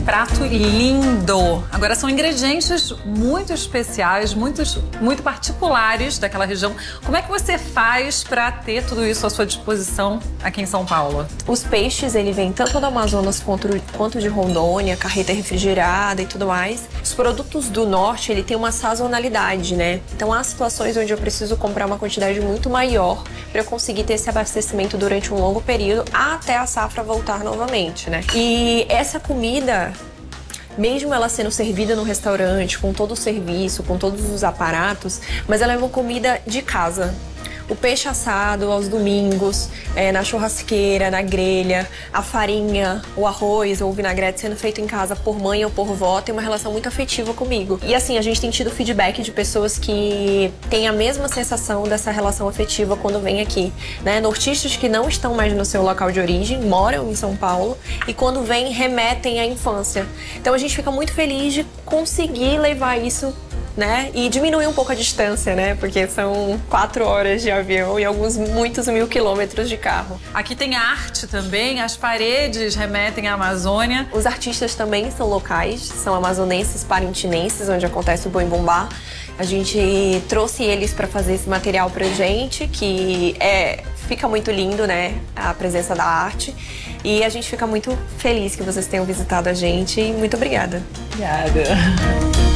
prato lindo! Agora, são ingredientes muito especiais, muito particulares daquela região. Como é que você faz para ter tudo isso à sua disposição aqui em São Paulo? Os peixes, ele vem tanto do Amazonas quanto de Rondônia, carreta refrigerada e tudo mais. Os produtos do norte, ele tem uma sazonalidade, né? Então, há situações onde eu preciso comprar uma quantidade muito maior para eu conseguir ter esse abastecimento durante um longo período até a safra voltar novamente, né? E essa comida, mesmo ela sendo servida no restaurante, com todo o serviço, com todos os aparatos, mas ela é uma comida de casa. O peixe assado aos domingos, na churrasqueira, na grelha, a farinha, o arroz ou o vinagrete sendo feito em casa por mãe ou por vó tem uma relação muito afetiva comigo. E assim, a gente tem tido feedback de pessoas que têm a mesma sensação dessa relação afetiva quando vêm aqui, né? Nortistas que não estão mais no seu local de origem, moram em São Paulo e quando vêm remetem à infância. Então a gente fica muito feliz de conseguir levar isso, né? E diminuir um pouco a distância, né? Porque são 4 horas de avião e muitos mil quilômetros de carro. Aqui tem arte também, as paredes remetem à Amazônia. Os artistas também são locais, são amazonenses, parintinenses, onde acontece o Boi Bumbá. A gente trouxe eles para fazer esse material pra gente, que fica muito lindo, né? A presença da arte. E a gente fica muito feliz que vocês tenham visitado a gente e muito obrigada. Obrigada.